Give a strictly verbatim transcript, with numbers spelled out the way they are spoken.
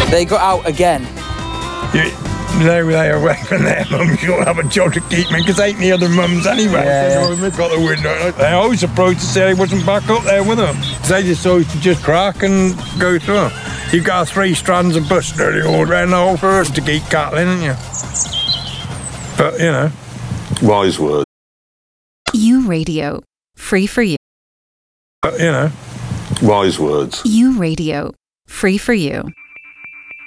They got out again. You, they were they away from their mums. You'll have a job to keep me, because they ain't the other mums anyway. Yeah, so yeah. Got the window. They always approached to say they wasn't back up there with them. They just always to just crack and go through them. You've got three strands of bus nearly all round the whole forest to keep cattling, haven't you? But, you know. Wise words. U Radio. Free for you. But, you know. Wise words. U Radio. Free for you.